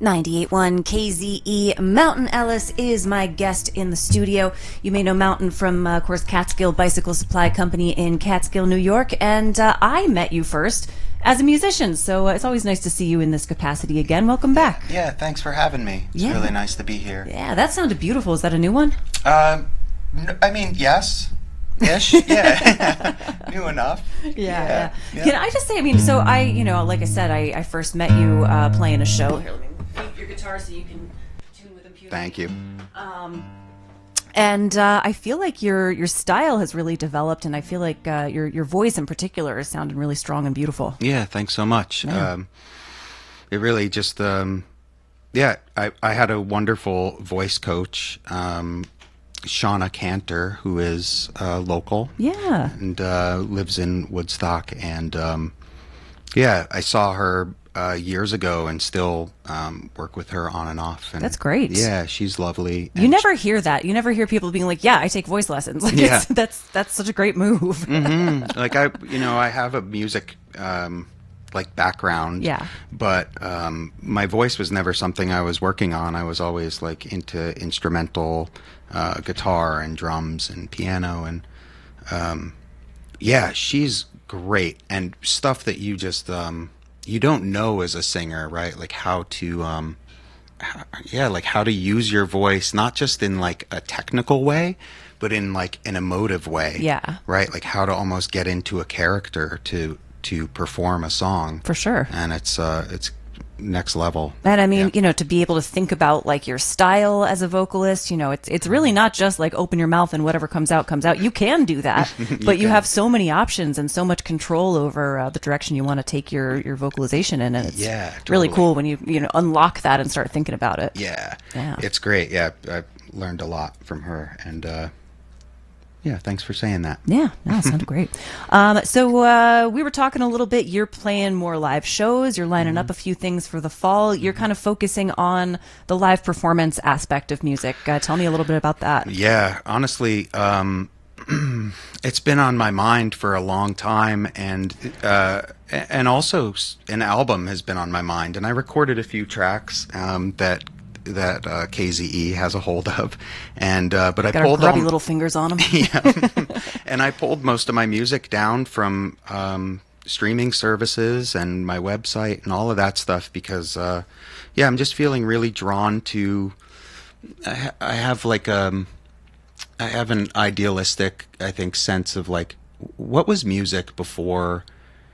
98.1 KZE. Mountain Ellis is my guest in the studio. You may know Mountain from, of course, Catskill Bicycle Supply Company in Catskill, New York. And I met you first as a musician, so it's always nice to see you in this capacity again. Welcome back. Yeah, thanks for having me. It's really nice to be here. Yeah, that sounded beautiful. Is that a new one? I mean, yes. Ish, yeah. New enough. Yeah. Can I just say, I mean, so like I said, I first met you playing a show. Here, let me move your guitar so you can tune with impunity. Thank you. And I feel like your style has really developed, and I feel like your voice in particular is sounding really strong and beautiful. Yeah, thanks so much. Yeah. It really just, I had a wonderful voice coach, Shauna Cantor, who is local. Yeah. And lives in Woodstock. And I saw her years ago and still work with her on and off. And that's great. Yeah, she's lovely. You never hear that. You never hear people being like, "Yeah, I take voice lessons." Like, yeah. that's such a great move. Mm-hmm. Like I have a music background. Yeah. But my voice was never something I was working on. I was always like into instrumental guitar and drums and piano, and she's great, and stuff that you just you don't know as a singer, right? Like how to how to use your voice, not just in like a technical way, but in like an emotive way. Yeah. Right? Like how to almost get into a character to perform a song. For sure. And it's next level. And I mean, to be able to think about like your style as a vocalist, it's really not just like open your mouth and whatever comes out comes out. You can do that, but you have so many options and so much control over the direction you want to take your vocalization in, and it's really cool when you unlock that and start thinking about it. Yeah. It's great. Yeah, I learned a lot from her, and thanks for saying that. Yeah, no, it sounded great. So we were talking a little bit. You're playing more live shows. You're lining up a few things for the fall. You're kind of focusing on the live performance aspect of music. Tell me a little bit about that. Yeah, honestly, it's been on my mind for a long time, and also an album has been on my mind. And I recorded a few tracks that KZE has a hold of, and but I pulled grubby little fingers on them. Yeah, and I pulled most of my music down from streaming services and my website and all of that stuff because I'm just feeling really drawn to. I have an idealistic, I think, sense of like what was music before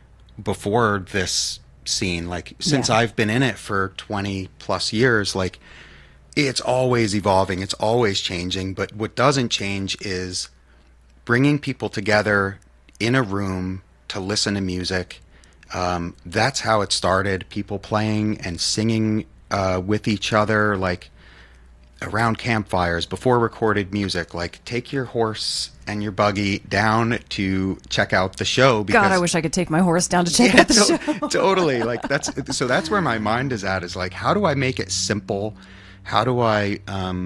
this scene. Like since I've been in it for 20 plus years, like it's always evolving, it's always changing, but what doesn't change is bringing people together in a room to listen to music. That's how it started, people playing and singing with each other, like around campfires before recorded music. Like take your horse and your buggy down to check out the show. Because, God, I wish I could take my horse down to check out the show. Totally. Like that's where my mind is at, is like, how do I make it simple? How do I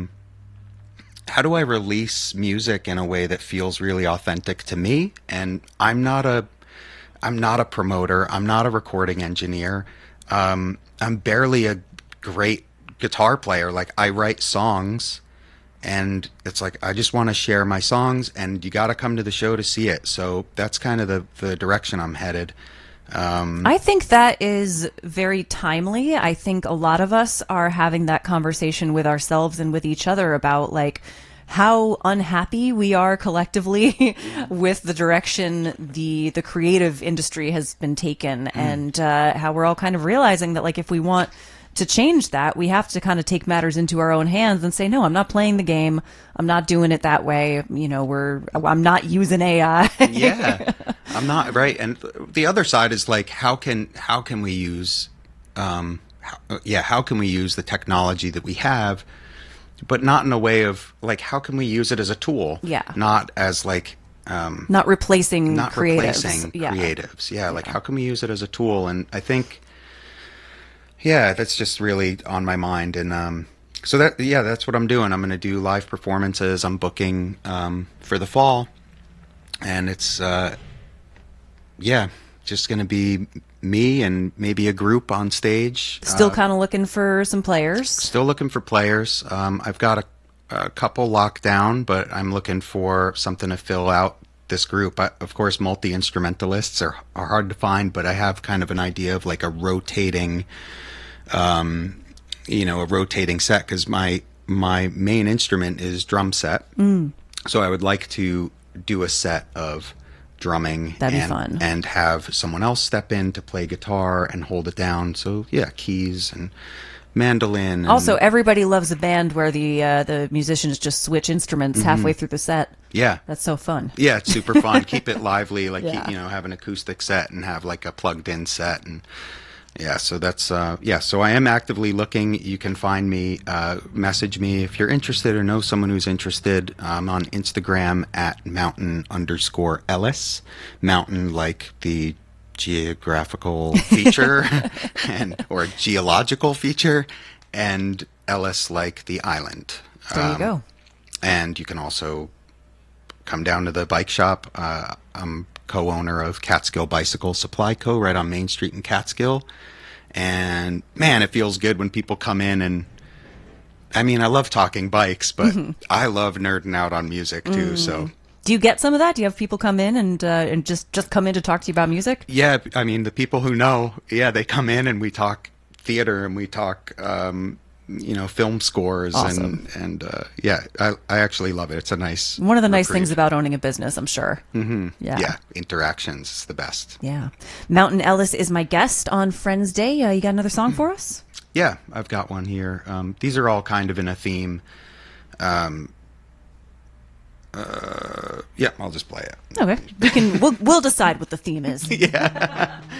release music in a way that feels really authentic to me? And I'm not a promoter. I'm not a recording engineer. I'm barely a great guitar player. Like I write songs, and it's like I just want to share my songs, and you got to come to the show to see it. So that's kind of the direction I'm headed. I think that is very timely. I think a lot of us are having that conversation with ourselves and with each other about like how unhappy we are collectively with the direction the creative industry has been taken, and how we're all kind of realizing that like if we want to change that, we have to kind of take matters into our own hands and say, no, I'm not playing the game. I'm not doing it that way. I'm not using AI. Yeah, I'm not, right. And the other side is like, how can we use, how can we use the technology that we have, but not in a way of like, how can we use it as a tool? Yeah. Not as like, not replacing creatives. Creatives. Yeah. Like how can we use it as a tool? And I think, that's just really on my mind. And so that's what I'm doing. I'm going to do live performances. I'm booking for the fall, and it's just going to be me and maybe a group on stage. Still kind of looking for some players. Still looking for players. I've got a couple locked down, but I'm looking for something to fill out this group. Of course, multi-instrumentalists are hard to find, but I have kind of an idea of like a rotating, a rotating set, because my main instrument is drum set. So I would like to do a set of drumming. That'd be fun. And have someone else step in to play guitar and hold it down. So yeah, keys and mandolin. Also, everybody loves a band where the musicians just switch instruments halfway through the set. Yeah. That's so fun. Yeah, it's super fun. Keep it lively, like, Yeah. have an acoustic set and have like a plugged in set. And yeah, so that's, so I am actively looking. You can find me, message me if you're interested or know someone who's interested. I'm on Instagram at mountain_Ellis. Mountain like the geographical feature or geological feature, and Ellis like the island. There you go. And you can also come down to the bike shop. I'm co-owner of Catskill Bicycle Supply Co. right on Main Street in Catskill. And man, it feels good when people come in, and I mean, I love talking bikes, but I love nerding out on music too. So do you get some of that? Do you have people come in and just come in to talk to you about music? yeah, I mean, the people who know, they come in and we talk theater and we talk, film scores. Awesome. and I actually love it. It's a nice, One of the nice reprieve. things about owning a business, I'm sure. Yeah, interactions is the best. Yeah. Mountain Ellis is my guest on Friends Day. You got another song for us? Yeah, I've got one here. These are all kind of in a theme. Yeah, I'll just play it. Okay. We'll decide what the theme is. Yeah.